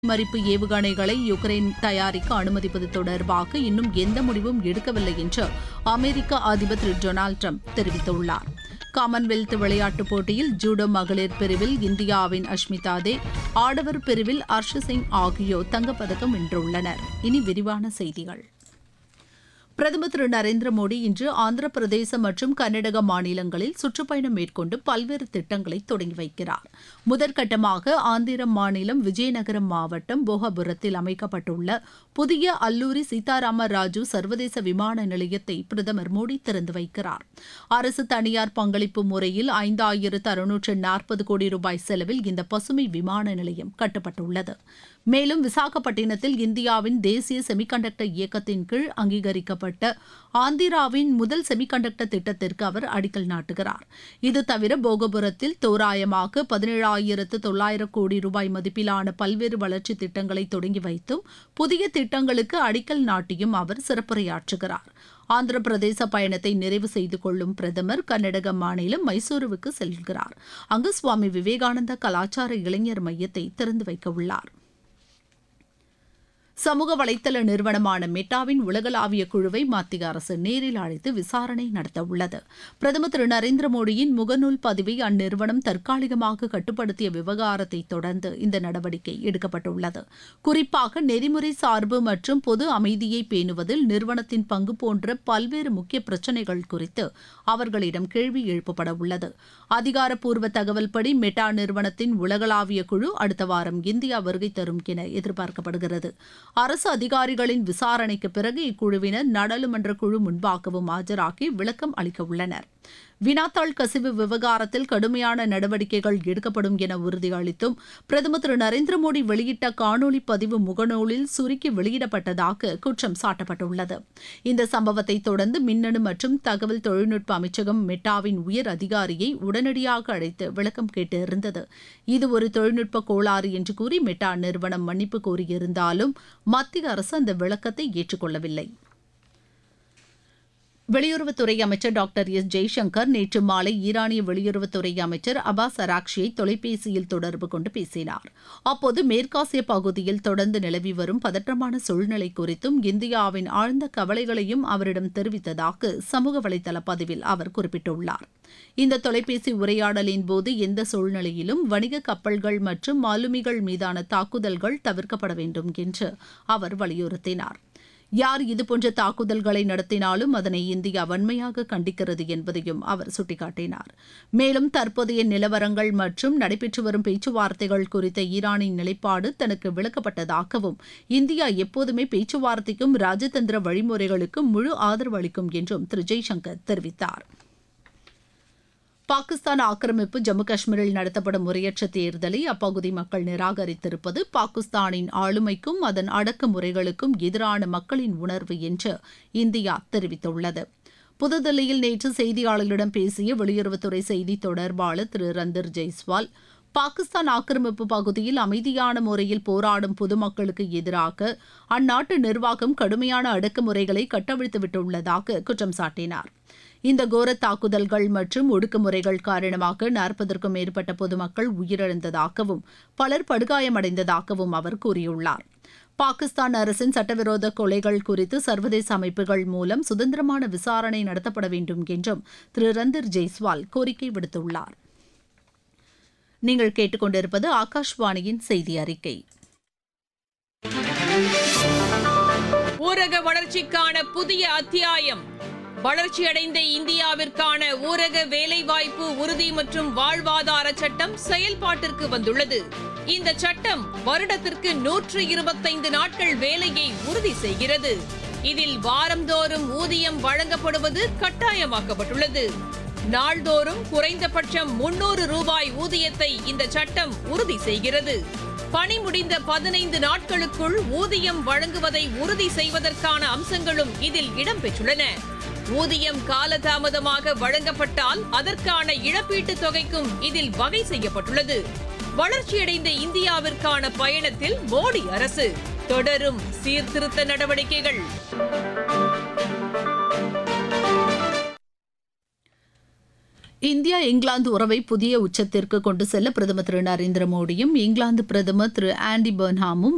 மறிப்பு ஏவுகணைகளை யுக்ரைன் தயாரிக்க அனுமதிப்பது தொடர்பாக இன்னும் எந்த முடிவும் எடுக்கவில்லை என்று அமெரிக்க அதிபர் திரு டொனால்டு டிரம்ப் தெரிவித்துள்ளார். காமன்வெல்த் விளையாட்டுப் போட்டியில் ஜூடோ மகளிர் பிரிவில் இந்தியாவின் அஷ்மிதா தே, ஆடவர் பிரிவில் ஹர்ஷ் சிங் ஆகியோர் தங்கப்பதக்கம் வென்றுள்ளனர். இனி விரிவான செய்திகள். பிரதமர் திரு நரேந்திர மோடி இன்று ஆந்திர பிரதேசம் மற்றும் கர்நாடக மாநிலங்களில் சுற்றுப்பயணம் மேற்கொண்டு பல்வேறு திட்டங்களை தொடங்கி வைக்கிறார். முதற்கட்டமாக ஆந்திர மாநிலம் விஜயநகரம் மாவட்டம் போகபுரத்தில் அமைக்கப்பட்டுள்ள புதிய அல்லூரி சீதாராம ராஜு சர்வதேச விமான நிலையத்தை பிரதமர் மோடி திறந்து வைக்கிறார். அரசு தனியார் பங்களிப்பு முறையில் 5640 கோடி ரூபாய் செலவில் இந்த பசுமை விமான நிலையம் கட்டப்பட்டுள்ளது. மேலும் விசாகப்பட்டினத்தில் இந்தியாவின் தேசிய செமிகண்டக்டர் இயக்கத்தின் கீழ் அங்கீகரிக்கப்பட்ட ஆந்திராவின் முதல் செமிகண்டக்டர் திட்டத்திற்கு அவர் அடிக்கல் நாட்டுகிறார். இது தவிர போகபுரத்தில் தோராயமாக 17,900 கோடி ரூபாய் மதிப்பிலான பல்வேறு வளர்ச்சி திட்டங்களை தொடங்கி வைத்தும் புதிய திட்டங்களுக்கு அடிக்கல் நாட்டியும் அவர் சிறப்புரையாற்றுகிறார். ஆந்திர பிரதேச பயணத்தை நிறைவு செய்து கொள்ளும் பிரதமர் கர்நாடக மாநிலம் மைசூருவுக்கு செல்கிறார். அங்கு சுவாமி விவேகானந்தா கலாச்சார இளைஞர் மையத்தை திறந்து வைக்க உள்ளார். சமூக வலைதள நிறுவனமான மெட்டாவின் உலகளாவிய குழுவை மத்திய அரசு நேரில் அழைத்து விசாரணை நடத்தவுள்ளது. பிரதமர் திரு நரேந்திர மோடியின் முகநூல் பதிவை அந்நிறுவனம் தற்காலிகமாக கட்டுப்படுத்திய விவகாரத்தை தொடர்ந்து இந்த நடவடிக்கை எடுக்கப்பட்டுள்ளது. குறிப்பாக நெறிமுறை சார்பு மற்றும் பொது அமைதியை பேணுவதில் நிறுவனத்தின் பங்கு போன்ற பல்வேறு முக்கிய பிரச்சினைகள் குறித்து அவர்களிடம் கேள்வி எழுப்பப்பட உள்ளது. அதிகாரப்பூர்வ தகவல்படி மெட்டா நிறுவனத்தின் உலகளாவிய குழு அடுத்த வாரம் இந்தியா வருகை தரும் என எதிர்பார்க்கப்படுகிறது. அரசு அதிகாரிகளின் விசாரணைக்கு பிறகு இக்குழுவினர் நாடாளுமன்ற குழு முன்பாகவும் ஆஜராகி விளக்கம் அளிக்க உள்ளனர். வினாத்தாள் கசிவு விவகாரத்தில் கடுமையான நடவடிக்கைகள் எடுக்கப்படும் என உறுதியளித்தும் பிரதமர் திரு நரேந்திர மோடி வெளியிட்ட காணொலி பதிவு முகநூலில் சுருக்கி வெளியிடப்பட்டதாக குற்றம் சாட்டப்பட்டுள்ளது. இந்த சம்பவத்தை தொடர்ந்து மின்னணு மற்றும் தகவல் தொழில்நுட்ப அமைச்சகம் மெட்டாவின் உயர் அதிகாரியை உடனடியாக அழைத்து விளக்கம் கேட்டிருந்தது. இது ஒரு தொழில்நுட்ப கோளாறு என்று கூறி மெட்டா நிறுவனம் மன்னிப்பு கோரியிருந்தாலும் மத்திய அரசு அந்த விளக்கத்தை ஏற்றுக்கொள்ளவில்லை. வெளியுறவுத்துறை அமைச்சர் டாக்டர் எஸ் ஜெய்சங்கர் நேற்று மாலை ஈரானிய வெளியுறவுத்துறை அமைச்சர் அபாஸ் அராக்ஷியை தொலைபேசியில் தொடர்பு கொண்டு பேசினார். அப்போது மேற்காசிய பகுதியில் தொடர்ந்து நிலவி வரும் பதற்றமான சூழ்நிலை குறித்தும் இந்தியாவின் ஆழ்ந்த கவலைகளையும் அவரிடம் தெரிவித்ததாக சமூக வலைதள பதிவில் அவர் குறிப்பிட்டுள்ளார். இந்த தொலைபேசி உரையாடலின் போது எந்த சூழ்நிலையிலும் வணிக கப்பல்கள் மற்றும் மாலுமிகள் மீதான தாக்குதல்கள் தவிர்க்கப்பட வேண்டும் என்று அவர் வலியுறுத்தினார். யார் இதுபோன்ற தாக்குதல்களை நடத்தினாலும் அதனை இந்தியா வன்மையாக கண்டிக்கிறது என்பதையும் அவர் சுட்டிக்காட்டினார். மேலும் தற்போதைய நிலவரங்கள் மற்றும் நடைபெற்று வரும் பேச்சுவார்த்தைகள் குறித்த ஈரானின் நிலைப்பாடு தனக்கு விளக்கப்பட்டதாகவும் இந்தியா எப்போதுமே பேச்சுவார்த்தைக்கும் ராஜதந்திர வழிமுறைகளுக்கும் முழு ஆதரவு அளிக்கும் என்றும் திரு ஜெய்சங்கர் தெரிவித்தார். பாகிஸ்தான் ஆக்கிரமிப்பு ஜம்மு காஷ்மீரில் நடத்தப்படும் முறையற்ற தேர்தலை அப்பகுதி மக்கள் நிராகரித்திருப்பது பாகிஸ்தானின் ஆளுமைக்கும் அதன் அடக்குமுறைகளுக்கும் எதிரான மக்களின் உணர்வு என்று இந்தியா தெரிவித்துள்ளது. புதுதில்லியில் நேற்று செய்தியாளர்களிடம் பேசிய வெளியுறவுத்துறை செய்தி தொடர்பாளர் திரு ரந்தர் ஜெய்ஸ்வால், பாகிஸ்தான் ஆக்கிரமிப்பு பகுதியில் அமைதியான முறையில் போராடும் பொதுமக்களுக்கு எதிராக அந்நாட்டு நிர்வாகம் கடுமையான அடக்குமுறைகளை கட்டவிழ்த்துவிட்டுள்ளதாக குற்றம் சாட்டினார். இந்த கோர தாக்குதல்கள் மற்றும் ஒடுக்குமுறைகள் காரணமாக 40க்கும் மேற்பட்ட பொதுமக்கள் உயிரிழந்ததாகவும் பலர் படுகாயமடைந்ததாகவும் அவர் கூறியுள்ளார். பாகிஸ்தான் அரசின் சட்டவிரோத கொலைகள் குறித்து சர்வதேச அமைப்புகள் மூலம் சுதந்திரமான விசாரணை நடத்தப்பட வேண்டும் என்றும் திரு ரந்தர் ஜெய்ஸ்வால் கோரிக்கை விடுத்துள்ளார். நீங்கள் கேட்டுக்கொண்டிருப்பது ஆகாஷ்வாணியின் செய்தி அறிக்கை. ஊரக வளர்ச்சிக்கான புதிய அத்தியாயம். வளர்ச்சியடைந்த இந்தியாவிற்கான ஊரக வேலைவாய்ப்பு உறுதி மற்றும் வாழ்வாதார சட்டம் செயல்பாட்டிற்கு வந்துள்ளது. இந்த சட்டம் வருடத்திற்கு 125 நாட்கள் வேலையை உறுதி செய்கிறது. இதில் வாரந்தோறும் ஊதியம் வழங்கப்படுவது கட்டாயமாக்கப்பட்டுள்ளது. நாள்தோறும் குறைந்தபட்சம் 300 ரூபாய் ஊதியத்தை இந்த சட்டம் உறுதி செய்கிறது. பணி முடிந்த 15 நாட்களுக்குள் ஊதியம் வழங்குவதை உறுதி செய்வதற்கான அம்சங்களும் இதில் இடம்பெற்றுள்ளன. ஊதியம் காலதாமதமாக வழங்கப்பட்டால் அதற்கான இழப்பீட்டுத் தொகைக்கும் இதில் வகை செய்யப்பட்டுள்ளது. வளர்ச்சியடைந்த இந்தியாவிற்கான பயணத்தில் மோடி அரசு தொடரும் சீர்திருத்த நடவடிக்கைகள். இந்தியா இங்கிலாந்து உறவை புதிய உச்சத்திற்கு கொண்டு செல்ல பிரதமர் திரு நரேந்திர மோடியும் இங்கிலாந்து பிரதமர் திரு ஆண்டி பர்ன்ஹாமும்